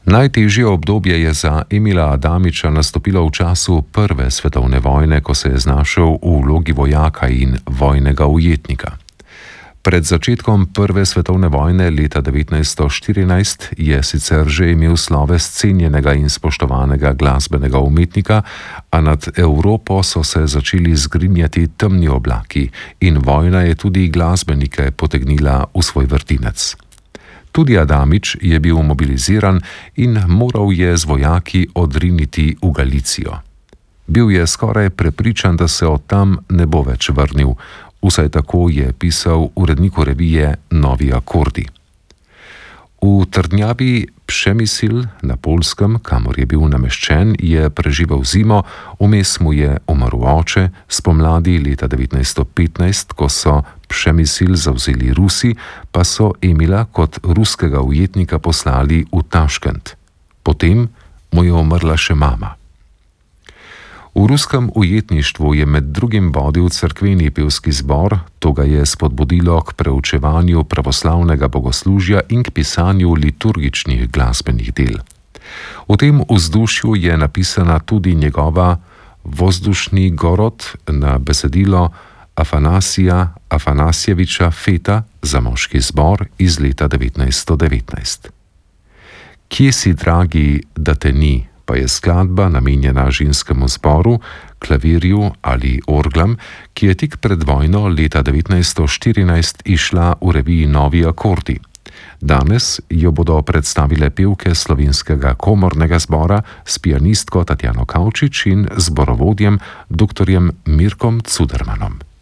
Najtežje obdobje je za Emila Adamiča nastopilo v času prve svetovne vojne, ko se je znašel v vlogi vojaka in vojnega ujetnika. Pred začetkom prve svetovne vojne leta 1914 je sicer že imel sloves cenjenega in spoštovanega glasbenega umetnika, a nad Evropo so se začeli zgrinjati temni oblaki in vojna je tudi glasbenike potegnila v svoj vrtinec. Tudi Adamič je bil mobiliziran in moral je z vojaki odriniti v Galicijo. Bil je skoraj prepričan, da se od tam ne bo več vrnil, vsaj tako je pisal uredniku revije Novi akordi. V trdnjavi Przemyśl na Poljskem, kamor je bil nameščen, je preživel zimo, vmes mu je umrl oče, spomladi leta 1915, ko so Przemyśl zavzeli Rusi, pa so Emila kot ruskega ujetnika poslali v Taškent. Potem mu je umrla še mama. V ruskem ujetništvu je med drugim vodil cerkveni pevski zbor, to ga je spodbudilo k preučevanju pravoslavnega bogoslužja in k pisanju liturgičnih glasbenih del. V tem vzdušju je napisana tudi njegova Vozdušni gorod na besedilo Afanasija Afanasjeviča Feta za moški zbor iz leta 1919. Kje si, dragi, da te ni? Pa je skladba namenjena ženskemu zboru, klavirju ali orglam, ki je tik pred vojno leta 1914 išla v reviji Novi akordi. Danes jo bodo predstavile pevke Slovenskega komornega zbora s pianistko Tatjano Kavčič in zborovodjem dr. Mirkom Cudermanom.